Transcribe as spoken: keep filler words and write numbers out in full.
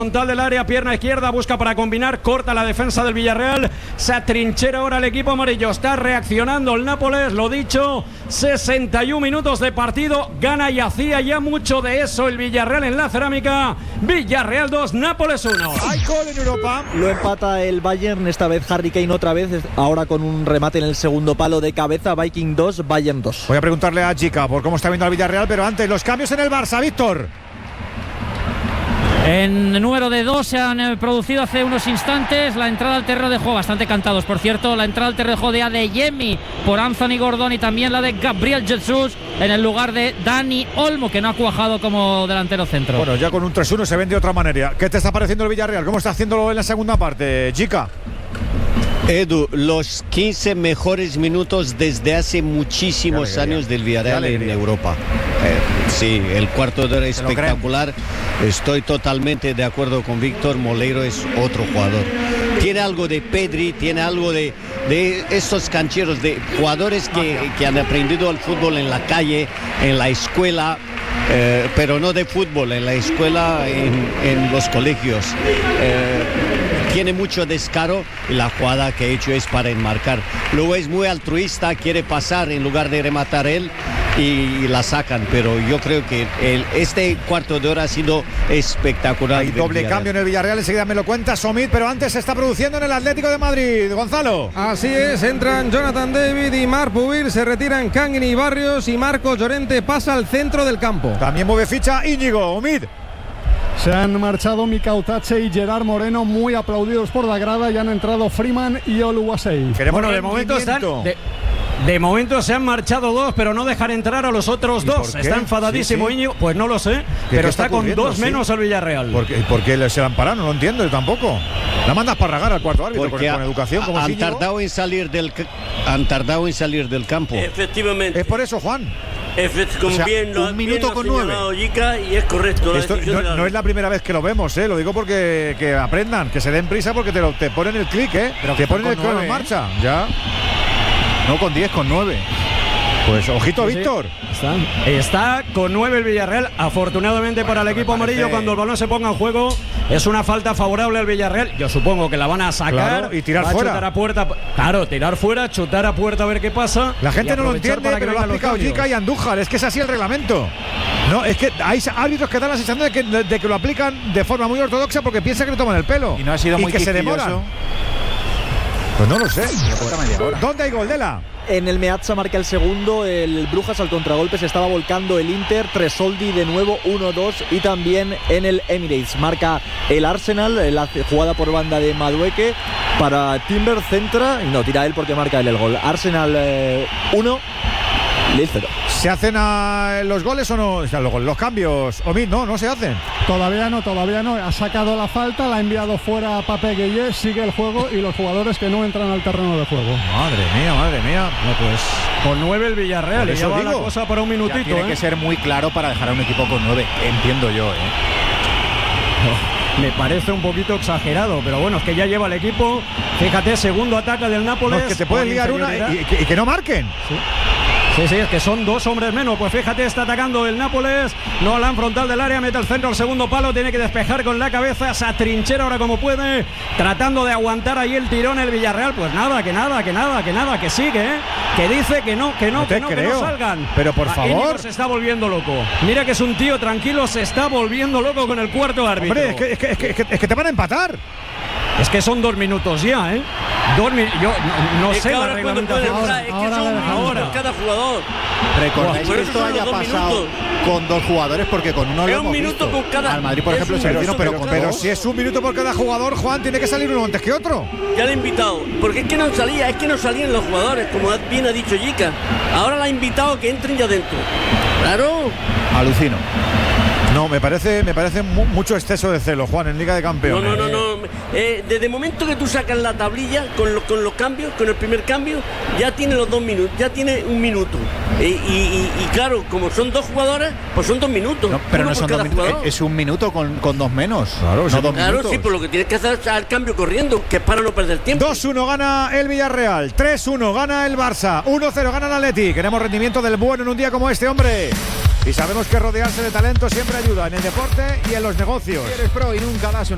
Frontal del área, pierna izquierda, busca para combinar, corta la defensa del Villarreal, se atrinchera ahora el equipo amarillo, está reaccionando el Nápoles, lo dicho, sesenta y un minutos de partido, gana y hacía ya mucho de eso el Villarreal en la cerámica. Villarreal dos, Nápoles uno. Hay gol en Europa. Lo empata el Bayern, esta vez Harry Kane otra vez, ahora con un remate en el segundo palo de cabeza. Viking dos, Bayern dos. Voy a preguntarle a Chica por cómo está viendo al Villarreal, pero antes los cambios en el Barça, Víctor. En número de dos se han eh, producido hace unos instantes. La entrada al terreno de juego, bastante cantados por cierto, la entrada al terreno de juego de Adeyemi por Anthony Gordon y también la de Gabriel Jesús en el lugar de Dani Olmo, que no ha cuajado como delantero centro. Bueno, ya con un tres uno se ven de otra manera. ¿Qué te está pareciendo el Villarreal? ¿Cómo está haciéndolo en la segunda parte, Chica? Edu, los quince mejores minutos desde hace muchísimos años del Villarreal en Europa. Eh, sí, el cuarto de hora espectacular. Estoy totalmente de acuerdo con Víctor. Moleiro es otro jugador. Tiene algo de Pedri, tiene algo de, de estos cancheros, de jugadores que, que han aprendido el fútbol en la calle, en la escuela. Eh, pero no de fútbol, en la escuela, en, en los colegios. Eh, tiene mucho descaro y la jugada que ha hecho es para enmarcar. Luego es muy altruista, quiere pasar en lugar de rematar él y la sacan, pero yo creo que el, este cuarto de hora ha sido espectacular. Hay doble cambio en el Villarreal, enseguida me lo cuenta Somit, pero antes se está produciendo en el Atlético de Madrid. Gonzalo. Así es, entran Jonathan David y Marc Pubil, se retiran Kangin y Barrios y Marcos Llorente pasa al centro del campo. También mueve ficha Íñigo, Omid. Se han marchado Mika Utache y Gerard Moreno, muy aplaudidos por la grada, y han entrado Freeman y Oluwasei. Bueno, de momento están... De... De momento se han marchado dos, pero no dejan entrar a los otros dos. Está enfadadísimo sí, sí. Íñigo, pues no lo sé, pero está, está con dos sí. menos el Villarreal. ¿Por qué, ¿Por qué se la han parado? No lo entiendo yo tampoco. La mandas para ragar al cuarto árbitro porque con, con educación. Como han, es tardado en salir del, han tardado en salir del campo. Efectivamente. Es por eso, Juan. Efectivamente, o sea, bien, un minuto con nueve. Yica, y es correcto. Esto no, no es la primera vez que lo vemos, ¿eh? Lo digo porque que aprendan, que se den prisa porque te, lo, te ponen el clic, ¿eh? Pero te ponen el crono en marcha. ¿eh? Ya. No con diez, con nueve. Pues ojito, sí, Víctor. Está, está con nueve el Villarreal. Afortunadamente para el equipo amarillo, cuando el balón se ponga en juego, es una falta favorable al Villarreal. Yo supongo que la van a sacar, claro, y tirar fuera. Chutar a puerta, claro, tirar fuera, chutar a puerta a ver qué pasa. La gente no lo entiende, pero lo ha explicado Yica y Andújar. Es que es así el reglamento. No, es que hay árbitros que dan la sensación de que, de, de que lo aplican de forma muy ortodoxa porque piensan que le toman el pelo. Y no ha sido y muy que se demoran. Pues no lo sé. ¿Dónde hay gol, Dela? En el Meazza marca el segundo, el Brujas al contragolpe se estaba volcando el Inter, Tresoldi de nuevo uno dos, y también en el Emirates marca el Arsenal, la jugada por banda de Madueke para Timber, centra y no tira él porque marca él el gol. Arsenal uno, Lille cero. ¿Se hacen a los goles o no? O sea, los, los cambios, Omid, no, no se hacen. Todavía no, todavía no. Ha sacado la falta, la ha enviado fuera a Pape Gueye, sigue el juego y los jugadores que no entran al terreno de juego. Madre mía, madre mía. No, pues con nueve el Villarreal y ya va la cosa para un minutito. Ya tiene ¿eh? que ser muy claro para dejar a un equipo con nueve, entiendo yo, ¿eh? Me parece un poquito exagerado, pero bueno, es que ya lleva el equipo. Fíjate, segundo ataque del Nápoles. No, es que te pueden liar una y, y, que, y que no marquen. Sí. Sí, sí, es que son dos hombres menos. Pues fíjate, está atacando el Nápoles. No la frontal del área, mete el centro al segundo palo. Tiene que despejar con la cabeza. Se atrinchera ahora como puede, tratando de aguantar ahí el tirón el Villarreal. Pues nada, que nada, que nada, que nada, que sigue, ¿eh? Que dice que no, que no, no te que no, creo. que no salgan. Pero por favor. Íñigo se está volviendo loco. Mira que es un tío tranquilo, se está volviendo loco con el cuarto árbitro. Hombre, es que, es que, es que, es que, es que te van a empatar. Es que son dos minutos ya, ¿eh? Dos mi yo no, no es sé que la ahora reglamentación. Ahora, es que ahora, son ahora, ahora cada jugador. Recordáis que esto haya pasado minutos. con dos jugadores, porque con uno es lo hemos un minuto visto. con cada. Al Madrid, por ejemplo, se vino, pero, pero, pero si es un minuto por cada jugador, Juan, tiene que salir uno antes que otro. Ya le he invitado, porque es que no salía, es que no salían los jugadores, como bien ha dicho Yica. Ahora la ha invitado a que entren ya dentro. Claro. Alucino. No, me parece, me parece mu mucho exceso de celo, Juan, en Liga de Campeones. No, no, no, no. Eh, desde el momento que tú sacas la tablilla con, lo, con los cambios, con el primer cambio, ya tiene los dos minutos, ya tiene un minuto. Eh, y, y, y claro, como son dos jugadores, pues son dos minutos. No, pero no son dos minutos, es un minuto con, con dos menos. Claro, no, dos claro sí, pues lo que tienes que hacer es el cambio corriendo, que es para no perder tiempo. dos uno gana el Villarreal, tres uno gana el Barça, uno cero gana el Atleti. Queremos rendimiento del bueno en un día como este, hombre. Y sabemos que rodearse de talento siempre ayuda en el deporte y en los negocios. Si eres pro y nunca das una